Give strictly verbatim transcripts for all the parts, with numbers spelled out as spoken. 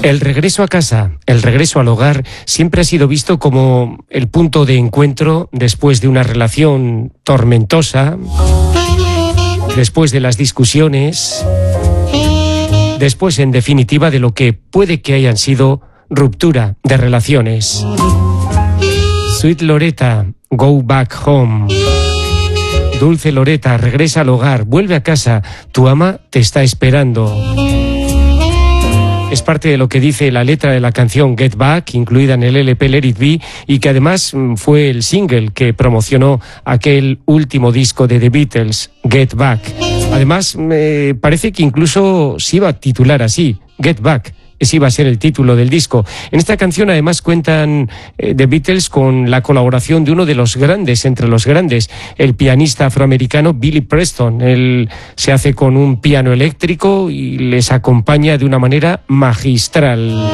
El regreso a casa, el regreso al hogar, siempre ha sido visto como el punto de encuentro después de una relación tormentosa, después de las discusiones, después, en definitiva, de lo que puede que hayan sido ruptura de relaciones. Sweet Loretta, go back home. Dulce Loretta, regresa al hogar, vuelve a casa, tu ama te está esperando. Es parte de lo que dice la letra de la canción Get Back, incluida en el L P Let It Be, y que además fue el single que promocionó aquel último disco de The Beatles, Get Back. Además, me parece que incluso se iba a titular así, Get Back. Ese iba a ser el título del disco. En esta canción además cuentan eh, The Beatles con la colaboración de uno de los grandes, entre los grandes, el pianista afroamericano Billy Preston. Él se hace con un piano eléctrico y les acompaña de una manera magistral.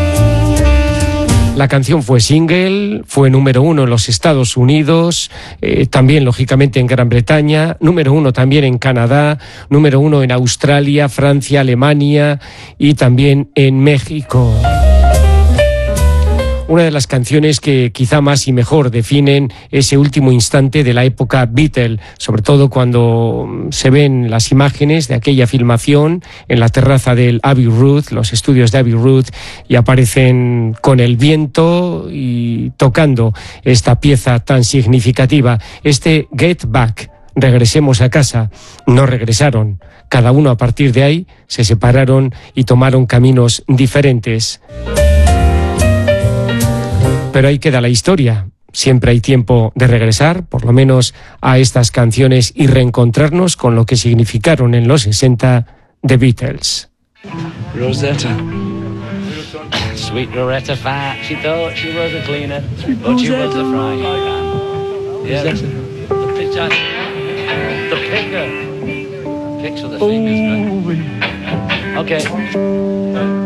La canción fue single, fue número uno en los Estados Unidos, eh, también lógicamente en Gran Bretaña, número uno también en Canadá, número uno en Australia, Francia, Alemania y también en México. Una de las canciones que quizá más y mejor definen ese último instante de la época Beatle, sobre todo cuando se ven las imágenes de aquella filmación en la terraza del Abbey Road, los estudios de Abbey Road, y aparecen con el viento y tocando esta pieza tan significativa, este Get Back. Regresemos a casa. No regresaron. Cada uno a partir de ahí se separaron y tomaron caminos diferentes. Pero ahí queda la historia. Siempre hay tiempo de regresar, por lo menos a estas canciones, y reencontrarnos con lo que significaron en los sesenta The Beatles. Rosetta. Sweet Loretta fat, she thought she was a cleaner, but she was a frying pan. Yeah, the picture, the picker. Picks with the fingers, right? Okay.